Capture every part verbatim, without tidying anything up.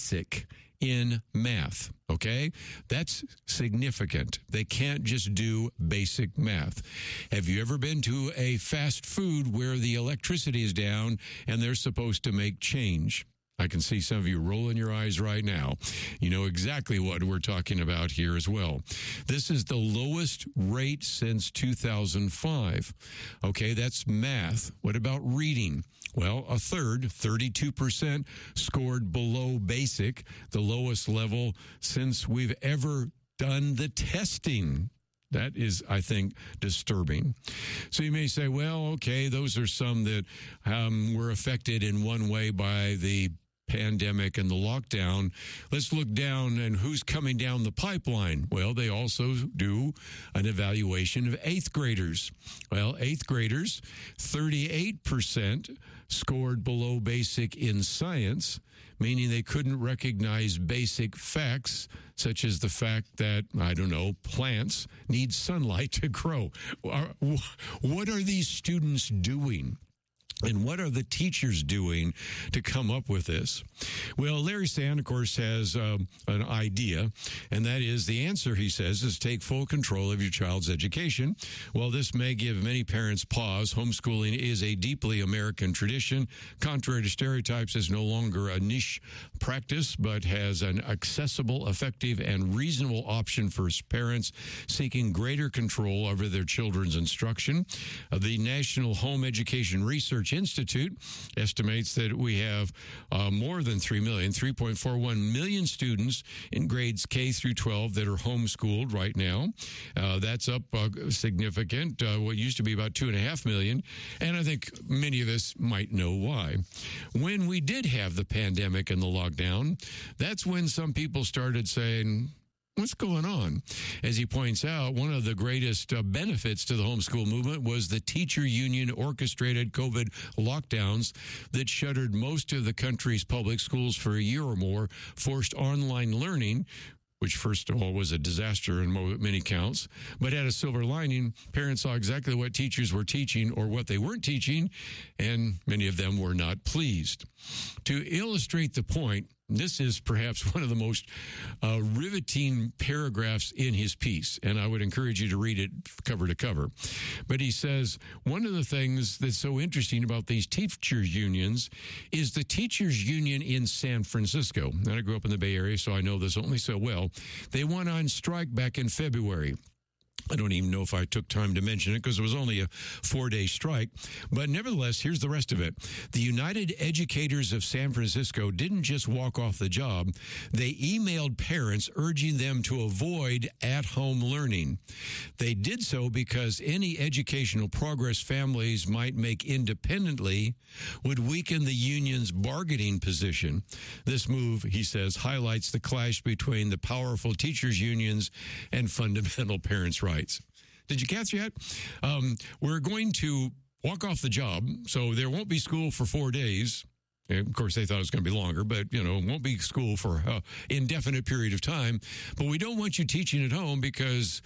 basic in math, okay? That's significant. They can't just do basic math. Have you ever been to a fast food where the electricity is down and they're supposed to make change? I can see some of you rolling your eyes right now. You know exactly what we're talking about here as well. This is the lowest rate since two thousand five. Okay, that's math. What about reading? Well, a third, thirty-two percent, scored below basic, the lowest level since we've ever done the testing. That is, I think, disturbing. So you may say, well, okay, those are some that um, were affected in one way by the pandemic and the lockdown. Let's look down and who's coming down the pipeline. Well, they also do an evaluation of eighth graders. Well, eighth graders, thirty-eight percent scored below basic in science, meaning they couldn't recognize basic facts, such as the fact that, I don't know, plants need sunlight to grow. What are these students doing? And what are the teachers doing to come up with this? Well, Larry Sand, of course, has um, an idea, and that is the answer, he says, is take full control of your child's education. While this may give many parents pause, homeschooling is a deeply American tradition. Contrary to stereotypes, it's no longer a niche practice, but has an accessible, effective, and reasonable option for parents seeking greater control over their children's instruction. Uh, the National Home Education Research Institute estimates that we have uh, more than three million, three point four one million students in grades K through twelve that are homeschooled right now. Uh, that's up uh, significant, uh, what used to be about two and a half million. And I think many of us might know why. When we did have the pandemic and the lockdown, that's when some people started saying, what's going on? As he points out, one of the greatest uh, benefits to the homeschool movement was the teacher union orchestrated COVID lockdowns that shuttered most of the country's public schools for a year or more, forced online learning, which first of all was a disaster in many counts, but had a silver lining. Parents saw exactly what teachers were teaching or what they weren't teaching, and many of them were not pleased. To illustrate the point, this is perhaps one of the most uh, riveting paragraphs in his piece, and I would encourage you to read it cover to cover. But he says, one of the things that's so interesting about these teachers' unions is the teachers' union in San Francisco. And I grew up in the Bay Area, so I know this only so well. They went on strike back in February. I don't even know if I took time to mention it because it was only a four-day strike. But nevertheless, here's the rest of it. The United Educators of San Francisco didn't just walk off the job. They emailed parents urging them to avoid at-home learning. They did so because any educational progress families might make independently would weaken the union's bargaining position. This move, he says, highlights the clash between the powerful teachers' unions and fundamental parents' rights. Did you catch that? Um, we're going to walk off the job, so there won't be school for four days. And of course, they thought it was going to be longer, but, you know, it won't be school for an indefinite period of time. But we don't want you teaching at home because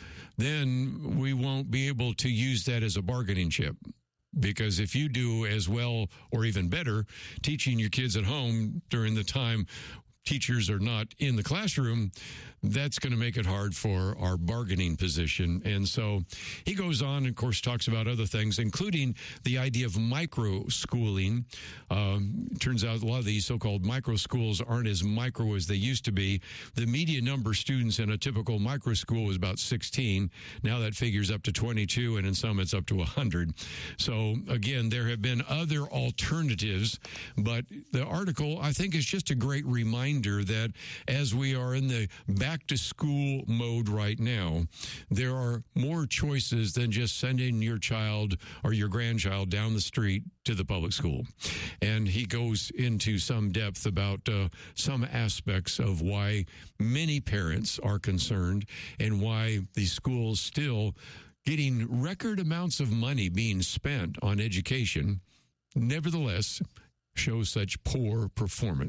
then we won't be able to use that as a bargaining chip. Because if you do as well or even better teaching your kids at home during the time teachers are not in the classroom, that's going to make it hard for our bargaining position. And so he goes on, of course, talks about other things, including the idea of micro schooling. Um, turns out a lot of these so-called micro schools aren't as micro as they used to be. The median number of students in a typical micro school was about sixteen. Now that figure's up to twenty-two, and in some it's up to one hundred. So, again, there have been other alternatives, but the article, I think, is just a great reminder that as we are in the back-to-school mode right now, there are more choices than just sending your child or your grandchild down the street to the public school. And he goes into some depth about uh, some aspects of why many parents are concerned and why the schools still getting record amounts of money being spent on education, nevertheless, show such poor performance.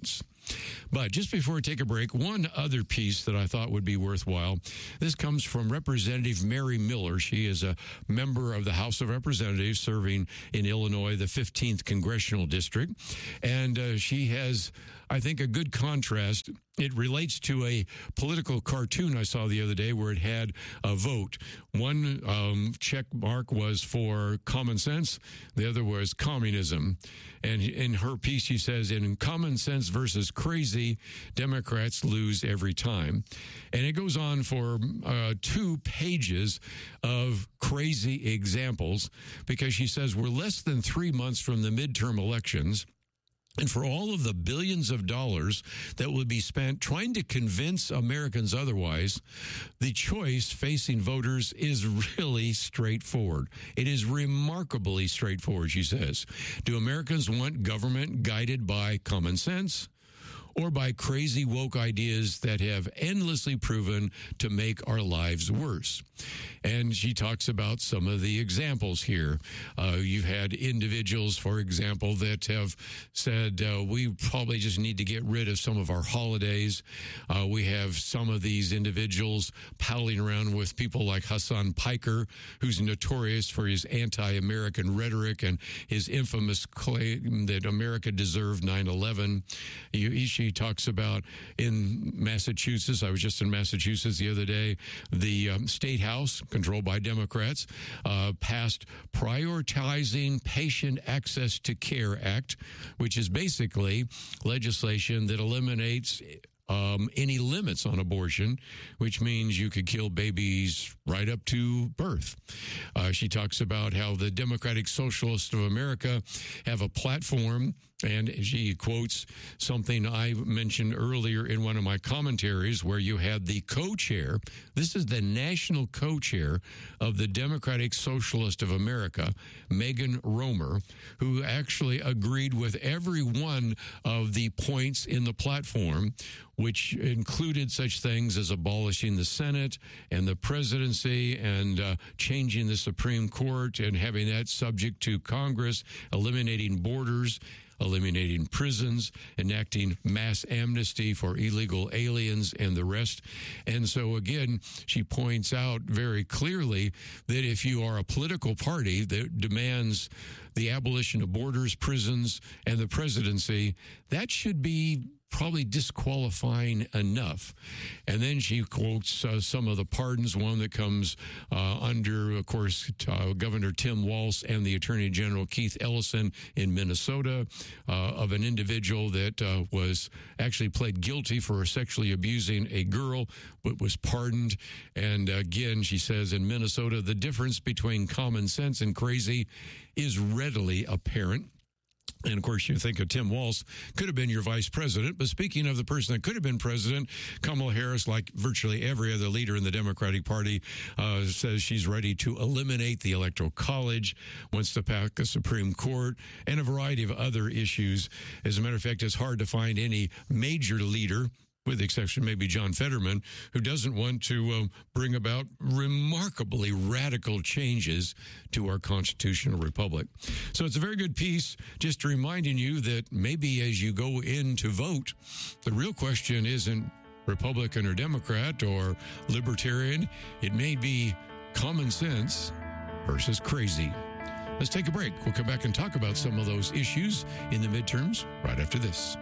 But just before we take a break, one other piece that I thought would be worthwhile. This comes from Representative Mary Miller. She is a member of the House of Representatives serving in Illinois, the fifteenth Congressional District. And uh, she has, I think, a good contrast. It relates to a political cartoon I saw the other day where it had a vote. One um, check mark was for common sense. The other was communism. And in her piece, she says, in common sense versus crazy, Democrats lose every time. And it goes on for uh, two pages of crazy examples because she says we're less than three months from the midterm elections. And for all of the billions of dollars that will be spent trying to convince Americans otherwise, the choice facing voters is really straightforward. It is remarkably straightforward, she says. Do Americans want government guided by common sense or by crazy woke ideas that have endlessly proven to make our lives worse? And she talks about some of the examples here. Uh, you've had individuals, for example, that have said, uh, we probably just need to get rid of some of our holidays. Uh, we have some of these individuals palling around with people like Hassan Piker, who's notorious for his anti-American rhetoric and his infamous claim that America deserved nine eleven. He, she talks about in Massachusetts, I was just in Massachusetts the other day, the um, state house, controlled by Democrats, uh, passed Prioritizing Patient Access to Care Act, which is basically legislation that eliminates Um, any limits on abortion, which means you could kill babies right up to birth. Uh, she talks about how the Democratic Socialists of America have a platform, and she quotes something I mentioned earlier in one of my commentaries where you had the co-chair. This is the national co-chair of the Democratic Socialist of America, Megan Romer, who actually agreed with every one of the points in the platform, which included such things as abolishing the Senate and the presidency and uh, changing the Supreme Court and having that subject to Congress, eliminating borders, eliminating prisons, enacting mass amnesty for illegal aliens and the rest. And so, again, she points out very clearly that if you are a political party that demands the abolition of borders, prisons, and the presidency, that should be probably disqualifying enough. And then she quotes uh, some of the pardons, one that comes uh, under, of course, uh, Governor Tim Walz and the Attorney General Keith Ellison in Minnesota, uh, of an individual that uh, was actually pled guilty for sexually abusing a girl, but was pardoned. And again, she says in Minnesota, the difference between common sense and crazy is readily apparent. And, of course, you think of Tim Walz, could have been your vice president. But speaking of the person that could have been president, Kamala Harris, like virtually every other leader in the Democratic Party, uh, says she's ready to eliminate the Electoral College, wants to pack the Supreme Court, and a variety of other issues. As a matter of fact, it's hard to find any major leader, with the exception maybe John Fetterman, who doesn't want to uh, bring about remarkably radical changes to our constitutional republic. So it's a very good piece, just reminding you that maybe as you go in to vote, the real question isn't Republican or Democrat or Libertarian. It may be common sense versus crazy. Let's take a break. We'll come back and talk about some of those issues in the midterms right after this.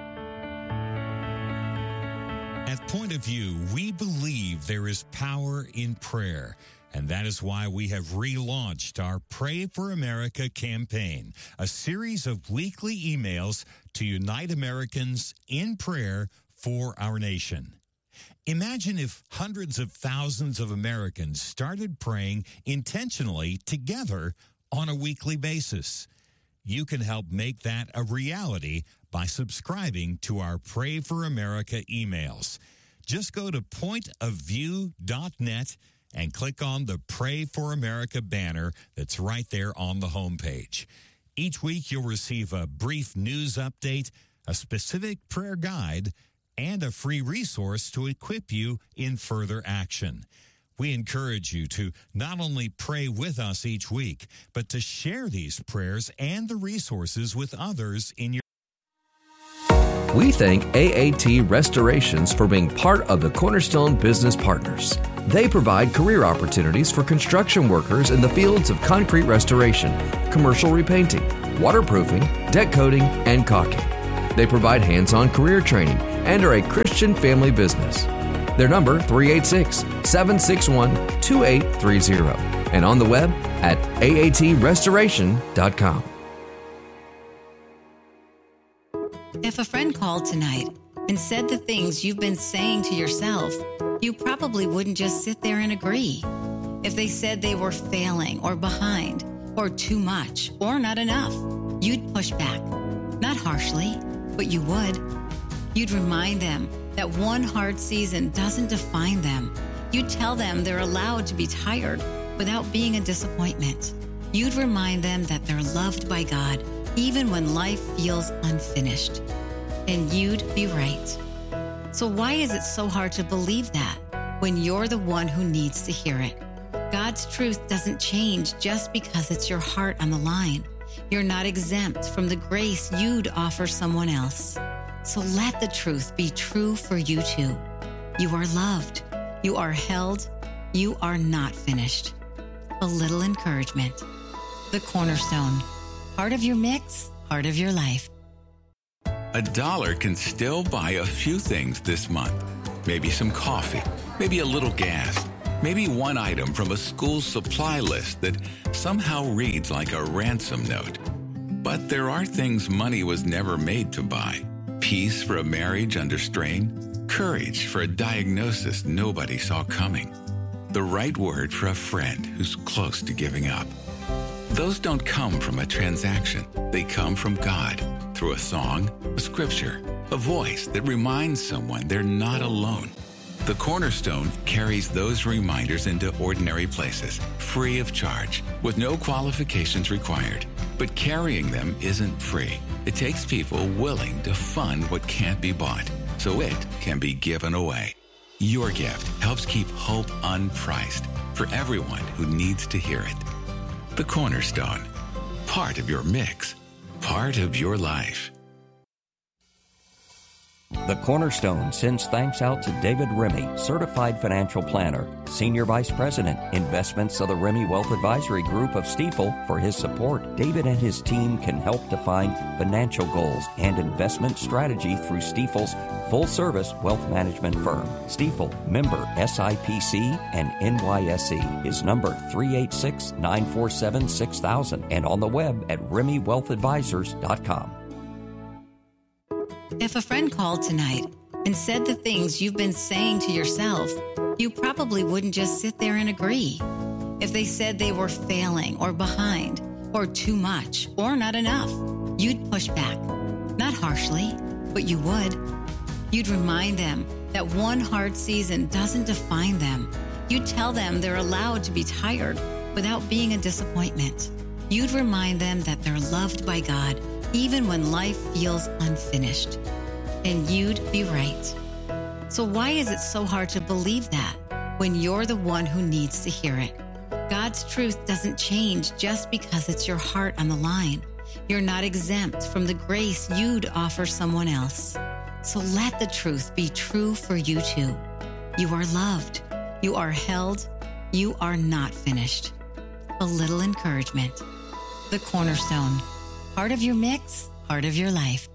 At Point of View, we believe there is power in prayer, and that is why we have relaunched our Pray for America campaign, a series of weekly emails to unite Americans in prayer for our nation. Imagine if hundreds of thousands of Americans started praying intentionally together on a weekly basis. You can help make that a reality by subscribing to our Pray for America emails. Just go to point of view dot net and click on the Pray for America banner that's right there on the homepage. Each week you'll receive a brief news update, a specific prayer guide, and a free resource to equip you in further action. We encourage you to not only pray with us each week, but to share these prayers and the resources with others in your We thank A A T Restorations for being part of the Cornerstone Business Partners. They provide career opportunities for construction workers in the fields of concrete restoration, commercial repainting, waterproofing, deck coating, and caulking. They provide hands-on career training and are a Christian family business. Their number, three eight six, seven six one, two eight three zero, and on the web at A A T restoration dot com. If a friend called tonight and said the things you've been saying to yourself, you probably wouldn't just sit there and agree. If they said they were failing or behind or too much or not enough, you'd push back. Not harshly, but you would. You'd remind them that one hard season doesn't define them. You'd tell them they're allowed to be tired without being a disappointment. You'd remind them that they're loved by God even when life feels unfinished. And you'd be right. So why is it so hard to believe that when you're the one who needs to hear it? God's truth doesn't change just because it's your heart on the line. You're not exempt from the grace you'd offer someone else. So let the truth be true for you too. You are loved. You are held. You are not finished. A little encouragement. The Cornerstone. Part of your mix, part of your life. A dollar can still buy a few things this month. Maybe some coffee, maybe a little gas, maybe one item from a school supply list that somehow reads like a ransom note. But there are things money was never made to buy. Peace for a marriage under strain, courage for a diagnosis nobody saw coming, the right word for a friend who's close to giving up. Those don't come from a transaction. They come from God through a song, a scripture, a voice that reminds someone they're not alone. The Cornerstone carries those reminders into ordinary places, free of charge, with no qualifications required. But carrying them isn't free. It takes people willing to fund what can't be bought, so it can be given away. Your gift helps keep hope unpriced for everyone who needs to hear it. The Cornerstone. Part of your mix, part of your life. The Cornerstone sends thanks out to David Remy, Certified Financial Planner, Senior Vice President, Investments of the Remy Wealth Advisory Group of Stifel, for his support. David and his team can help define financial goals and investment strategy through Stifel's full-service wealth management firm. Stifel, member S I P C and N Y S E. His number, three eight six, nine four seven, six thousand, and on the web at remy wealth advisors dot com. If a friend called tonight and said the things you've been saying to yourself, you probably wouldn't just sit there and agree. If they said they were failing or behind or too much or not enough, you'd push back. Not harshly, but you would. You'd remind them that one hard season doesn't define them. You'd tell them they're allowed to be tired without being a disappointment. You'd remind them that they're loved by God even when life feels unfinished. And you'd be right. So why is it so hard to believe that when you're the one who needs to hear it? God's truth doesn't change just because it's your heart on the line. You're not exempt from the grace you'd offer someone else. So let the truth be true for you too. You are loved. You are held. You are not finished. A little encouragement. The Cornerstone. Part of your mix, part of your life.